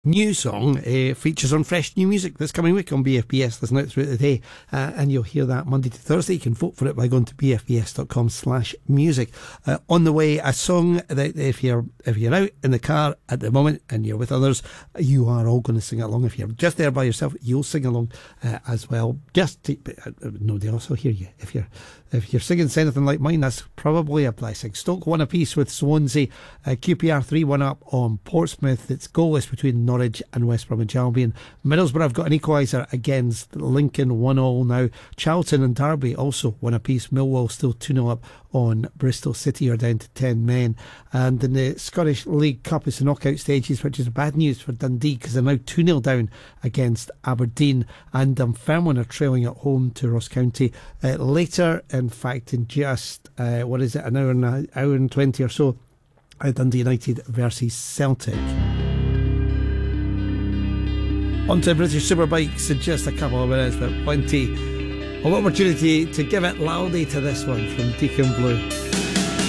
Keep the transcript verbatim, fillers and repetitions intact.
New song uh, features on Fresh New Music this coming week on B F B S. Listen out throughout the day, uh, and you'll hear that Monday to Thursday. You can vote for it by going to bfbs.com slash music. Uh, on the way, a song that if you're if you're out in the car at the moment and you're with others, you are all going to sing along. If you're just there by yourself, you'll sing along uh, as well. Just to, uh, nobody else will hear you. If you're if you're singing anything like mine, that's probably a blessing. Stoke one apiece with Swansea. Uh, Q P R three one up on Portsmouth. It's goalless between Norwich and West Bromwich Albion. Middlesbrough have got an equaliser against Lincoln, one all now. Charlton and Derby also one apiece. Millwall still two nil up on Bristol City, are down to ten men. And in the Scottish League Cup, it's the knockout stages, which is bad news for Dundee because they're now two nil down against Aberdeen, and Dunfermline are trailing at home to Ross County. Uh, later, in fact, in just uh, what is it, an hour and a, hour and twenty or so, uh, Dundee United versus Celtic. On to British Superbikes in just a couple of minutes, but plenty of opportunity to give it loudly to this one from Deacon Blue.